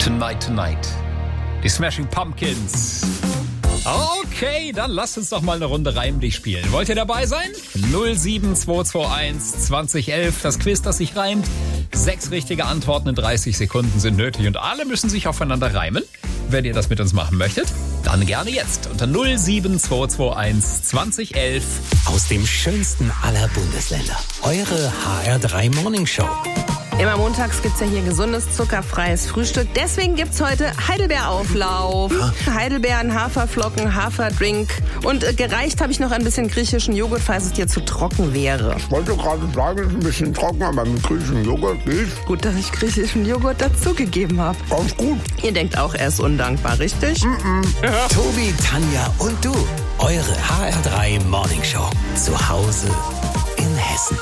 Tonight. Die Smashing Pumpkins. Okay, dann lasst uns doch mal eine Runde Reim dich spielen. Wollt ihr dabei sein? 07221 2011, das Quiz, das sich reimt. 6 richtige Antworten in 30 Sekunden sind nötig und alle müssen sich aufeinander reimen. Wenn ihr das mit uns machen möchtet, dann gerne jetzt unter 07221 2011. Aus dem schönsten aller Bundesländer. Eure HR3 Morning Show. Immer montags gibt's ja hier gesundes, zuckerfreies Frühstück. Deswegen gibt's heute Heidelbeerauflauf. Heidelbeeren, Haferflocken, Haferdrink. Und gereicht habe ich noch ein bisschen griechischen Joghurt, falls es dir zu trocken wäre. Ich wollte gerade sagen, es ist ein bisschen trocken, aber mit griechischem Joghurt geht. Gut, dass ich griechischen Joghurt dazugegeben habe. Ganz gut. Ihr denkt auch, er ist undankbar, richtig? Tobi, Tanja und du. Eure HR3 Morning Show. Zu Hause in Hessen.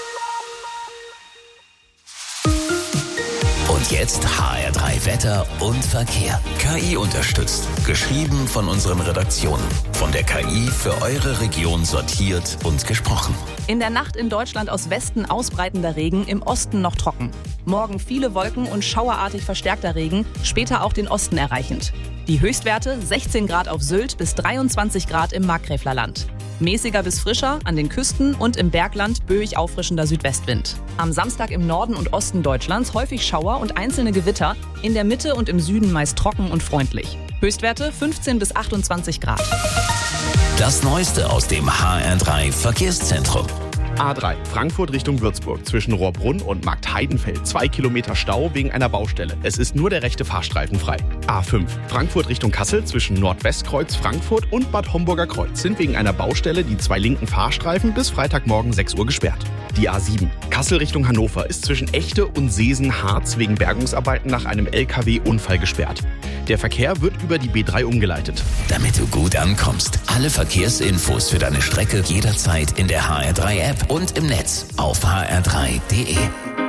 Und jetzt HR3 Wetter und Verkehr. KI unterstützt. Geschrieben von unseren Redaktionen. Von der KI für eure Region sortiert und gesprochen. In der Nacht in Deutschland aus Westen ausbreitender Regen, im Osten noch trocken. Morgen viele Wolken und schauerartig verstärkter Regen, später auch den Osten erreichend. Die Höchstwerte 16 Grad auf Sylt bis 23 Grad im Markgräflerland. Mäßiger bis frischer an den Küsten und im Bergland böig auffrischender Südwestwind. Am Samstag im Norden und Osten Deutschlands häufig Schauer und einzelne Gewitter, in der Mitte und im Süden meist trocken und freundlich. Höchstwerte 15 bis 28 Grad. Das Neueste aus dem HR3 Verkehrszentrum. A3, Frankfurt Richtung Würzburg, zwischen Rohrbrunn und Marktheidenfeld. 2 Kilometer Stau wegen einer Baustelle. Es ist nur der rechte Fahrstreifen frei. A5, Frankfurt Richtung Kassel, zwischen Nordwestkreuz Frankfurt und Bad Homburger Kreuz sind wegen einer Baustelle die 2 linken Fahrstreifen bis Freitagmorgen 6 Uhr gesperrt. Die A7, Kassel Richtung Hannover, ist zwischen Echte und Seesen-Harz wegen Bergungsarbeiten nach einem LKW-Unfall gesperrt. Der Verkehr wird über die B3 umgeleitet. Damit du gut ankommst. Alle Verkehrsinfos für deine Strecke jederzeit in der HR3-App und im Netz auf hr3.de.